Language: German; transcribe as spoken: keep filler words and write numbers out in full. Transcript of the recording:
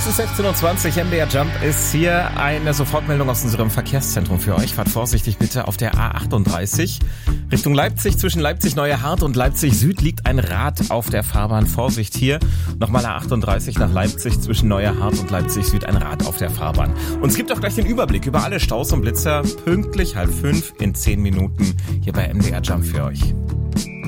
Es ist sechzehn Uhr zwanzig, M D R Jump ist hier. Eine Sofortmeldung aus unserem Verkehrszentrum für euch. Fahrt vorsichtig bitte auf der A achtunddreißig. Richtung Leipzig, zwischen Leipzig-Neuerhardt und Leipzig-Süd liegt ein Rad auf der Fahrbahn. Vorsicht hier. Nochmal A achtunddreißig nach Leipzig, zwischen Neuerhardt und Leipzig-Süd ein Rad auf der Fahrbahn. Und es gibt auch gleich den Überblick über alle Staus und Blitzer. Pünktlich halb fünf in zehn Minuten hier bei M D R Jump für euch.